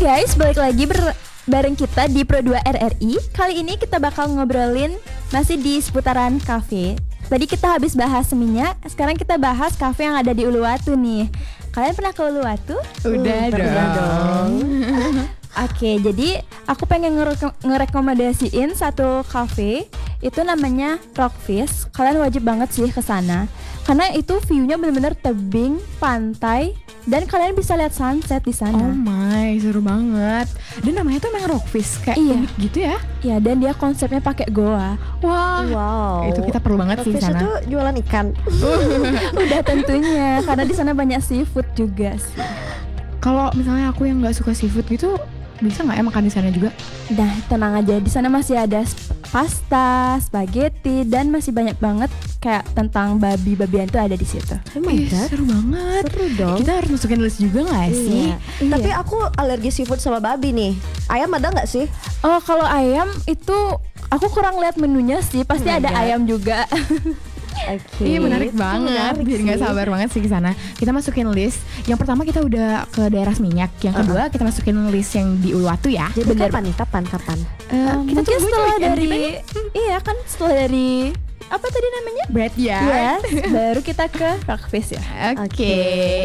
guys, balik lagi bareng kita di Pro 2 RRI. Kali ini kita bakal ngobrolin masih di seputaran kafe. Tadi kita habis bahas Seminyak, sekarang kita bahas kafe yang ada di Uluwatu nih. Kalian pernah ke Uluwatu? Udah dong. Oke, jadi aku pengen ngerekomendasiin satu kafe. Itu namanya Rockfish. Kalian wajib banget sih ke sana. Karena itu view-nya benar-benar tebing, pantai, dan kalian bisa lihat sunset di sana. Oh my, seru banget. Dan namanya tuh emang Rockfish, kayak unik gitu ya. Iya, dan dia konsepnya pakai goa. Wah, wow. Itu kita perlu banget sih di Rockfish sana. itu jualan ikan. Udah tentunya, karena di sana banyak seafood juga sih. Kalau misalnya aku yang nggak suka seafood gitu, bisa nggak ya makan di sana juga? Nah, tenang aja, di sana masih ada pasta, spaghetti, dan masih banyak banget kayak tentang babi-babian itu ada di situ. Oh my god, seru banget. seru dong. Kita harus masukin list juga nggak sih? Iya. Tapi aku alergi seafood sama babi nih. Ayam ada nggak sih? Oh, kalau ayam itu aku kurang lihat menunya sih, pasti Oh my ada God. ayam juga. Oke. Iya menarik Itu banget. menarik Jadi nggak sih. sabar banget sih ke sana. Kita masukin list. Yang pertama kita udah ke daerah Seminyak. Yang kedua kita masukin list yang di Uluwatu ya. Jadi Bener. kapan nih? Kapan? Kita Mungkin tunggu setelah weekend dari kita iya kan setelah dari apa tadi namanya? Bread ya. Yes, baru kita ke Rockfish ya. Oke.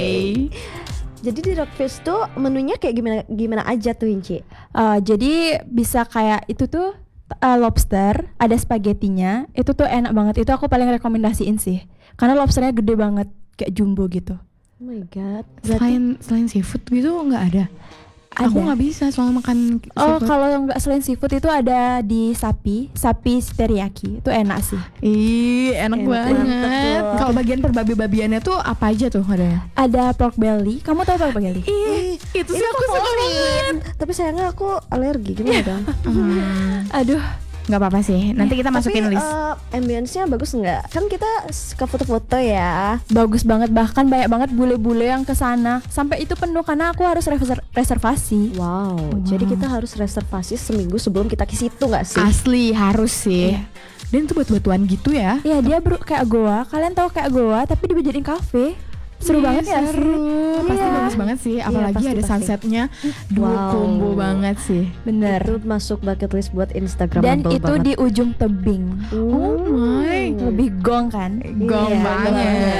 Jadi di Rockfish tuh menunya kayak gimana aja tuh, Hinci? Jadi bisa kayak itu tuh lobster, ada spagettinya. Itu tuh enak banget. Itu aku paling rekomendasiin sih. Karena lobsternya gede banget, kayak jumbo gitu. Oh my god. Berarti Selain seafood gitu nggak ada. Ada. Aku nggak bisa selalu makan Oh, seafood. kalau nggak selain seafood itu ada di sapi teriyaki. Itu enak sih. Ih, enak Mantep banget. tuh. Kalau bagian perbabi-babiannya tuh apa aja tuh adanya? Ada pork belly. Kamu tahu pork belly? Ih, itu sih ini aku suka banget. Tapi sayangnya aku alergi, gimana dong? Aduh, Nggak apa-apa sih. Nanti kita masukin Tapi list. ambience-nya bagus nggak? Kan kita suka foto-foto ya. bagus banget. Bahkan banyak banget bule-bule yang kesana. Sampai itu penuh karena aku harus reservasi. Wow. Jadi kita harus reservasi seminggu sebelum kita ke situ nggak sih? Asli harus sih. Iya. Dan itu batu-batuan gitu ya. Iya, dia kayak goa. Kalian tahu kayak goa tapi dijadiin kafe. Seru banget ya sih. Seru. Pasti Iya. bagus banget sih. Apalagi pasti, ada pasti. sunsetnya. Dua Wow. combo banget sih. Bener. Itu masuk bucket list buat Instagram. Dan itu di ujung tebing. Oh my. Lebih gong kan? Gong Iya, banget.